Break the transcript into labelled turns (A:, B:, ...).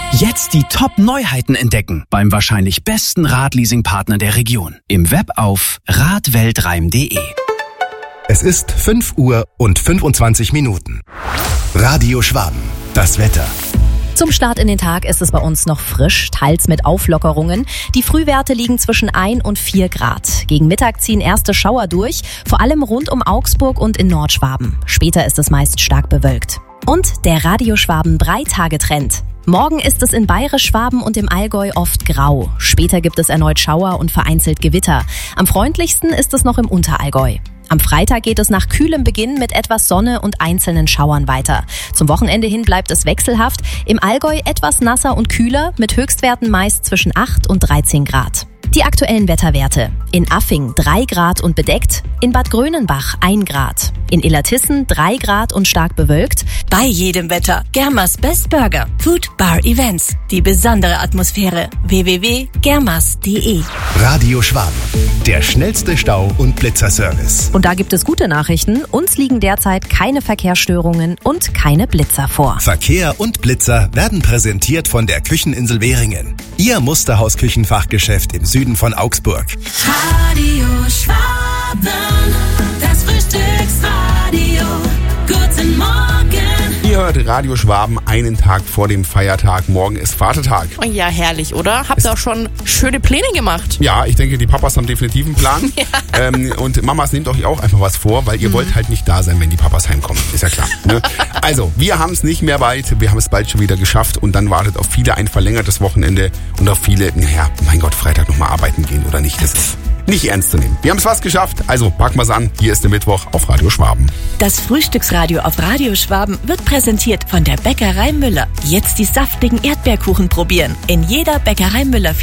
A: Jetzt die Top-Neuheiten entdecken beim wahrscheinlich besten Radleasing-Partner der Region. Im Web auf radweltreim.de.
B: Es ist 5 Uhr und 25 Minuten. Radio Schwaben, das Wetter.
C: Zum Start in den Tag ist es bei uns noch frisch, teils mit Auflockerungen. Die Frühwerte liegen zwischen 1 und 4 Grad. Gegen Mittag ziehen erste Schauer durch, vor allem rund um Augsburg und in Nordschwaben. Später ist es meist stark bewölkt. Und der Radio Schwaben Breitagetrend. Morgen ist es in Bayerisch-Schwaben und im Allgäu oft grau. Später gibt es erneut Schauer und vereinzelt Gewitter. Am freundlichsten ist es noch im Unterallgäu. Am Freitag geht es nach kühlem Beginn mit etwas Sonne und einzelnen Schauern weiter. Zum Wochenende hin bleibt es wechselhaft. Im Allgäu etwas nasser und kühler, mit Höchstwerten meist zwischen 8 und 13 Grad. Die aktuellen Wetterwerte. In Affing 3 Grad und bedeckt, in Bad Grönenbach 1 Grad, in Illertissen 3 Grad und stark bewölkt.
D: Bei jedem Wetter Germas Best Burger, Food Bar Events. Die besondere Atmosphäre. www.germas.de.
B: Radio Schwaben, der schnellste Stau- und Blitzerservice.
C: Und da gibt es gute Nachrichten. Uns liegen derzeit keine Verkehrsstörungen und keine Blitzer vor.
B: Verkehr und Blitzer werden präsentiert von der Kücheninsel Währingen. Ihr Musterhaus-Küchenfachgeschäft im Süden von Augsburg.
E: Radio Schwaben, das Frühstücksradio. Guten Morgen.
F: Ihr hört Radio Schwaben einen Tag vor dem Feiertag. Morgen ist Vatertag.
G: Ja, herrlich, oder? Habt ihr auch schon schöne Pläne gemacht?
F: Ja, ich denke, die Papas haben definitiv einen Plan. Ja. Und Mamas, nehmt euch auch einfach was vor, weil ihr wollt halt nicht da sein, wenn die Papas heimkommen. Ist ja klar. Ne? Also, wir haben es nicht mehr weit. Wir haben es bald schon wieder geschafft. Und dann wartet auf viele ein verlängertes Wochenende. Und auf viele, naja, mein Gott, Freitag nochmal arbeiten gehen oder nicht. Das ist nicht ernst zu nehmen. Wir haben es fast geschafft. Also, packen wir's an. Hier ist der Mittwoch auf Radio Schwaben.
D: Das Frühstücksradio auf Radio Schwaben wird präsentiert von der Bäckerei Müller. Jetzt die saftigen Erdbeerkuchen probieren. In jeder Bäckerei Müller